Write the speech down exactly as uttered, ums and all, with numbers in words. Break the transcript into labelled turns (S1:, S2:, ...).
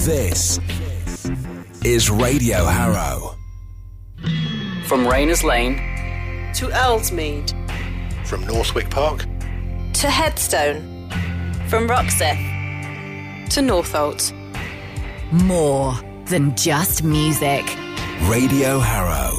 S1: This is Radio Harrow.
S2: From Rayners Lane
S3: to Earlsmead.
S4: From Northwick Park
S5: to Headstone.
S6: From Roxeth
S3: to Northolt.
S7: More than just music.
S1: Radio Harrow.